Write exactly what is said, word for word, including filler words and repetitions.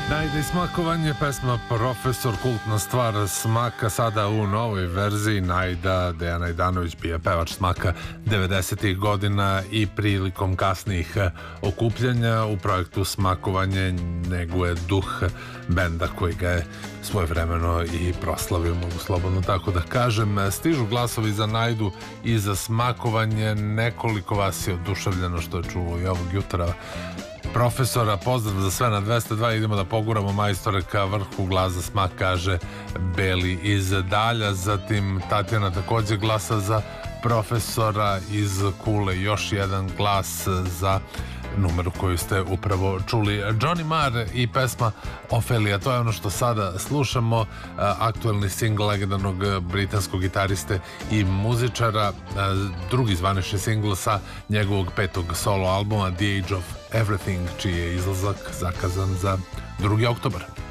Najde smakovanje, pesma Profesor, kultna stvar smaka, sada u novoj verziji. Najda, Dejan Najdanović, bio pevač smaka devedesetih godina i prilikom kasnijih okupljanja u projektu Smakovanje neguje duh benda koji ga je svojevremeno i proslavio, mogu slobodno tako da kažem. Stižu glasovi za Najdu i za Smakovanje, nekoliko vas je oduševljeno što je čuo i ovog jutra Profesora. Pozdrav za sve na dvesta dva, idemo da poguramo majstore ka vrhu. Glas za smak, kaže Beli iz Dalja. Zatim Tatjana takođe glasa za Profesora iz Kule, još jedan glas za numeru koju ste upravo čuli. Johnny Marr i pesma Ofelija, to je ono što sada slušamo, aktuelni singl legendarnog britanskog gitariste i muzičara, drugi zvanični singl sa njegovog petog solo albuma The Age of Everything, čiji je izlazak zakazan za drugi oktobar.